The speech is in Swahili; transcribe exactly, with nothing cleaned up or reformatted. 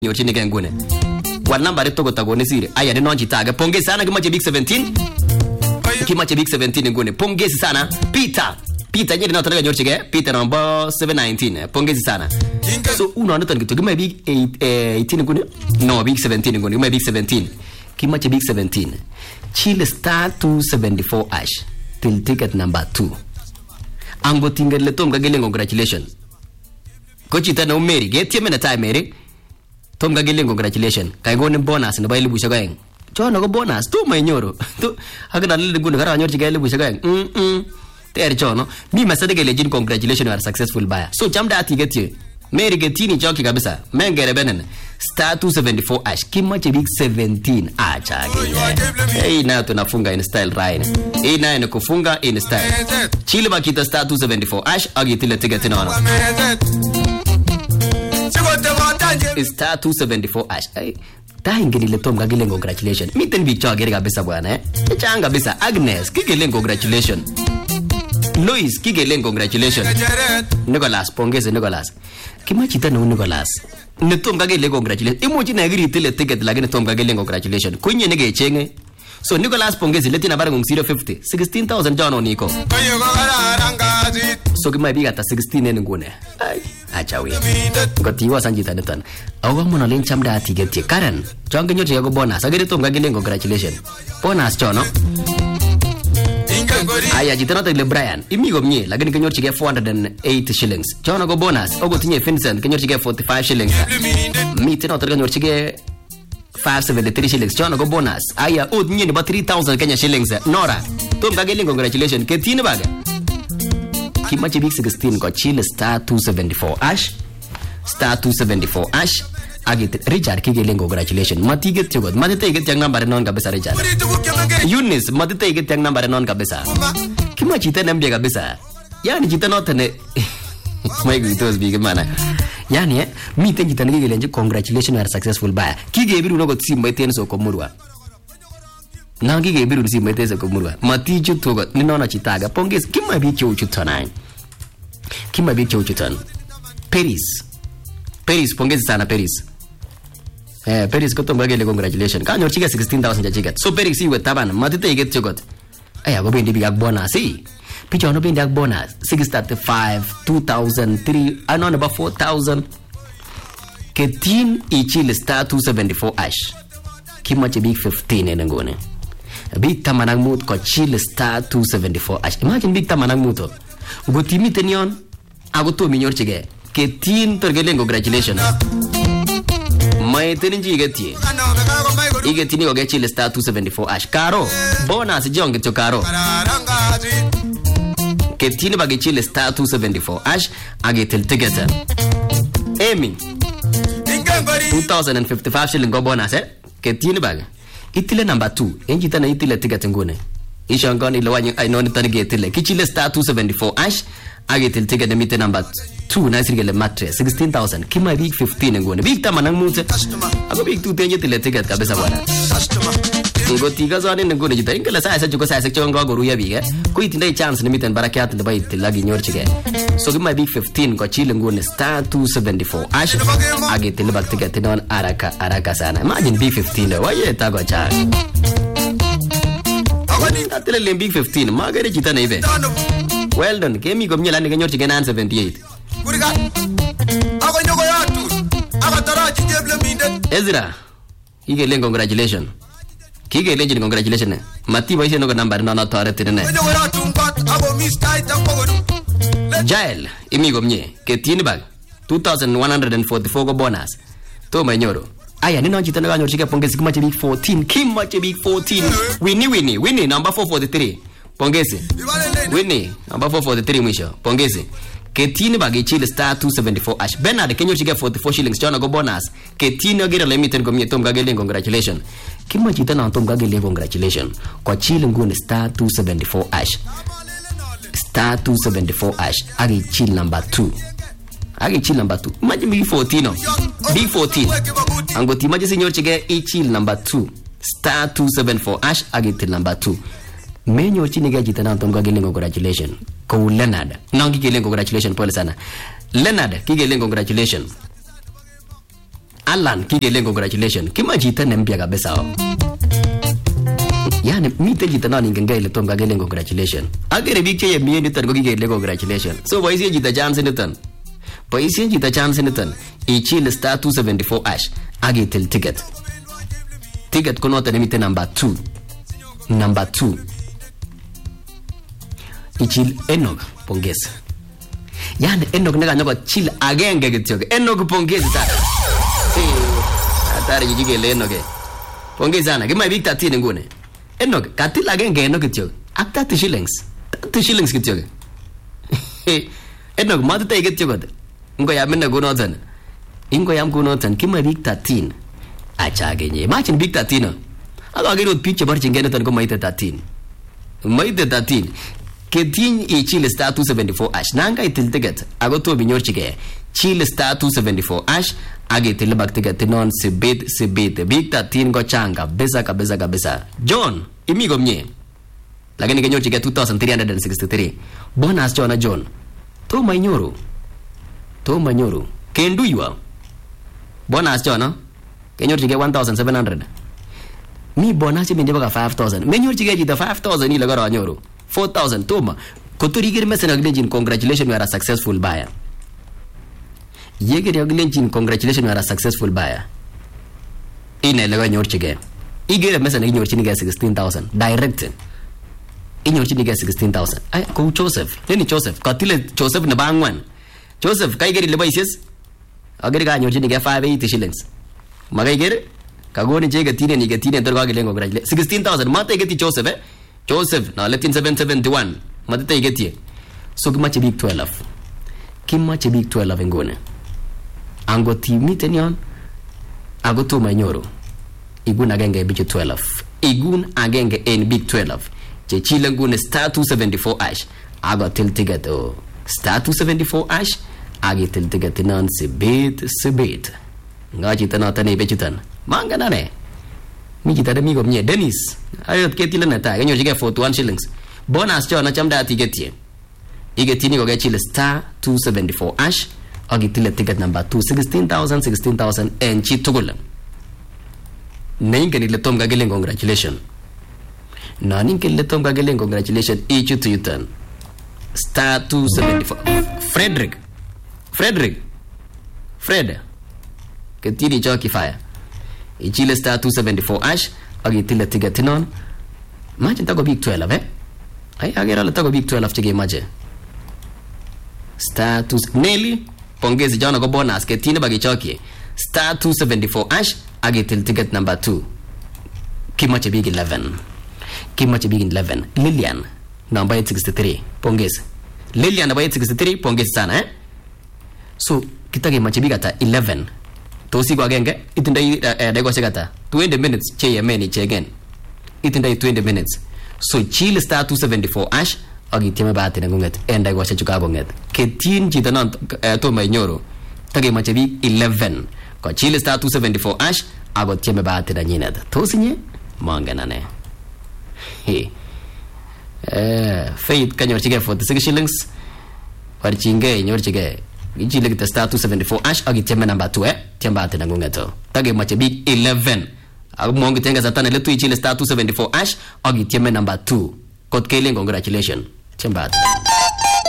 nyorchinigei nguni. Wal nambarit to kotagoni siri. Aya ni nonchi tage. Pongezi sana kimache big seventeen. Kimache big seventeen nguni. Pongezi sana Peter. Peter nyeri na tanaga nyorchigei. Peter number seven nineteen. Pongezi sana. So uno anaton kitu kimache big eighteen nguni. No, big seventeen nguni. Kimache big seventeen. Kimache big seventeen. Chile star two seventy-four ash. Till ticket number two. Ango tingele tom kagele congratulations. Kochita na umeri. Get yeme na time meri. Tom kagele congratulations. Kaya gone bonus na ba ilibu siya gaeng. Chona ko bonus. Tu may nyoro. Tu agad alili gune kara nyor siya ilibu siya gaeng. Mm mm. Teri chono. Mi masade ke legend congratulations you are successful buyer. So chamda ati get ye. Meri getini choki kabisa. Mengere benen. Star two seventy-four ash. Kimache big seventeen. Acha gile. Hey na tunafunga in style right. Hey na ina kufunga in style. Chile bakita star two seventy-four ash. Agitile ticket inono. Star two seventy-four ash. Hey. Tahi ngini le tom kagile congratulations. Miten big choki gere kabisa bwana eh. Changa kabisa. Agnes kigele congratulations. Louis kigele congratulations. Nicholas pongeze Nicholas. Kimachita na Nicholas. Ne tom kagele congratulations. Imuchi na giri tile ticket lakini tom kagele congratulations. Kunye nige chenge. So Nicholas pongeze leti na bara ngum zero fifty. sixteen thousand jano niko. So kima biga ta sixteen ene ngune. Ai, acha we. Ngotiwa sanjita netan. Awa mona len chamda ticket ye. Karen, jonge nyote yago bonus. Agere tom kagele congratulations. Bonus chono. Aya jitana tele Brian imigo mnye lakini kenyor chige four hundred eight shillings. Chona go bonus ogo tinye Vincent kenyor chige forty-five shillings. Mi tena tele kenyor chige five seventy-three shillings. Chona go bonus. Aya od nye ni ba three thousand Kenya shillings. Nora tom kagele congratulations ketini baga. Kimache big sixteen ko Chile star two seventy-four ash. Star two seventy-four ash. Agit Richard kigele congratulations. Mati get yogot. Mati te get yang number non kabisa Richard. Eunice mati te get yang number non kabisa. Kima chita nambia kabisa. Yani chita notane. My God, was big man. Yani eh mi te chita nigele nje congratulations you are successful buyer. Kige biru no got sim by ten so komurwa. Na kige biru sim by ten so komurwa. Mati chuto got ni nona chitaga. Pongezi kima bi chu chutana. Kima bi chu chutan. Paris. Paris pongezi sana Paris. Eh, Paris ko to magele congratulations. Kanyo chiga sixteen thousand ja chiga. So Paris iwe taban matite get chogot. Aya go bendi big bonus si. Picho no bendi bonus six thirty-five, two thousand, three, anon about four thousand. Ketin i Chile star two seventy-four ash. Kimache big fifteen ene ngone. Big tamanang mut ko Chile star two seventy-four ash. Imagine big tamanang muto. Go timi tenion ago to minyor chige. Ketin tergele congratulations. Mai teninji igeti. Igeti ni oge Chile star two seventy-four ash. Karo bonus jonge to Karo. Ketini bagi Chile star two seventy-four ash agetel ticket. Amy two thousand fifty-five shilling go bonus eh. Ketini bagi. Itile number two. Enji tana itile ticket ngone. Ishangoni ile wanyi I know tani getile. Kichile star two seventy-four ash agetel ticket na mite number two na sirgele mattress sixteen thousand. Kima big fifteen ngone. Big tama nang mute. Ako big two tenye tile ticket kabisa bwana. Ngo tiga zone ngone jita ingela sa sa juko sa sa chongo go ruya biga. Ku itinda chance ni miten barakat de bai tilagi nyor chige. So kima big fifteen ko Chile ngone star two seventy-four ash agetel bak ticket non araka araka sana. Imagine big fifteen waye ta go cha. Tatile le big fifteen magare jita na ibe. Well done. Kemi go mnyela ngenyor chige nine seventy-eight. Kuriga. Ako nyoko yatu. Ako tara chijeble minde. Ezra. Kige le congratulations. Kige le congratulations. Mati boy no number no no tore tirene. Nyoko yatu mbat abo mistai tampogodu. Jael imigo mnye ke tieni bag two thousand one hundred forty-four go bonus. To manyoro. Aya nino chita na nyor chige pongezi kimache big fourteen. Kimache big fourteen. Winnie Winnie Winnie number four forty-three. Pongezi. Winnie number four forty-three mwisho. Pongezi. Ketini bagi Chile star two seventy-four ash. Bernard kenyo chige forty-four shillings chona go bonus. Ketini ogira limiten ko mietom gagele congratulations. Kima chita na tom gagele congratulations. Kwa Chile ngune star two seventy-four ash. Star two seventy-four ash. Agi Chile number two. Agi Chile number two. Imagine big fourteen no. Big fourteen. Angoti imagine senyor chige e Chile number two. Star two seventy-four ash agi Chile number two. Menyo chini ga jita na tom gagele congratulations. Ko Leonard. Nangi gele congratulations pole sana. Leonard kigele congratulations. Alan kikelen congratulations. Kima chito ne mpya kabisa. Yani mite chito nani ingenge ile tom kagelen congratulations. Agere biik che yemie niton ko kikelen congratulations. So boisie chito chance niton. Boisie chito chance niton. Ichil star two seventy-four hash agitil ticket. Ticket ko noton nemite number two. Number two. Ichil Enoch pongezi. Yani Enoch nekanyoko chil agenge kityok. Enoch pongezi sana. Atari jikikele Enoch. Pongezi sana. Kima biik thirteen ngune. Enoch katil agenge Enoch kityok. Ak thirty shillings. thirty shillings kityok. Enoch matutay kityok. Ngo yamene kunoton. Ingo yam kunoton kima biik thirteen. Achagenye. Imagine biik thirteen. Akagere biik cheborchingei niton ko maite thirteen. Maite thirteen. Ketiny ichil star two seventy-four hash. Nanga itil ticket. Ako to binyorchigei. Chil star two seventy-four hash. Agitil bak ticket non sibit sibit. Biik thirteen ko changa. Kabisa kabisa kabisa. John, imi komye. Lakini kenyorchigei two thousand three hundred sixty-three. Bonus John John. To mainyoru. To mainyoru. Kenduywa. Bonus John. Kenyorchigei one thousand seven hundred. Mi bonus chiminde baka five thousand. Menyorchigei chito five thousand ile karo anyoru. four thousand toma. Kotori gir message agilenjin congratulations you are a successful buyer. Yegir agilenjin congratulations you are a successful buyer. Ine le kanyorchigei. Igere message inyorchinigei sixteen thousand direct. Inyorchinigei sixteen thousand. Ay ko Joseph. Neni Joseph. Katile Joseph ne bangwan. Joseph kai geri le boises. Agere ka nyorchinigei five eighty shillings. Magai gere kagoni jege tine ni getine tor kagelen congratulations. sixteen thousand mate geti Joseph eh. Joseph na letin seven seventy-one matete igetie. So kimache big twelve. Kimache big twelve ngone. Ango timi tenyon ago to manyoro. Igun agenge big twelve. Igun agenge en big twelve. Che chile ngune star two seventy-four hash. Ago til ticket o star two seventy-four hash. Agi til ticket non sibit sibit. Ngaji tanata ne bechitan. Manga nane. Mi kita ada mi komye Dennis. Ayot ketile nata kenyorchigei forty-one shillings. Bonus cho na chamda tigetie. Igetini ko gechile star two seventy-four hash. Agitile ticket number two sixteen thousand sixteen thousand en chitugul. Ninge ni letom gagelen congratulations. Na ninge letom gagelen congratulations each to you turn. Star two seventy-four. Frederick. Frederick. Fred. Ketini cho kifaya. Ichile star two seventy-four hash. Agitile ticket non. Imagine tago big twelve eh. Ay agera la tago big twelve chige maje. Star two Nelly pongezi jana ko bonus ketine bagichoki. Star two seventy-four hash agitil ticket number two. Kimache big eleven. Kimache big eleven. Lilian number eight sixty-three. Pongezi. Lilian number eight sixty-three pongezi sana eh. So kita kimache big ata eleven. Tosi kwa genge itindai uh, dego segata twenty minutes che yemeni che again itindai twenty minutes so chill star two seventy-four hash agitime baate ngunget enda go sechuka gonget ketin chito non uh, to mainyoro tage mache bi eleven ko chill star two seventy-four hash ago tieme baate na nyinat tosi nye mangana ne he eh faith kanyorchige forty-six shillings parchinge nyorchige Ichile kita star two seventy-four hash agitime number two eh tiamba ate nangungeto tage mache big eleven ago mongi tenga satana letu ichile star two seventy-four hash agitime number two kot kelen congratulations tiamba ate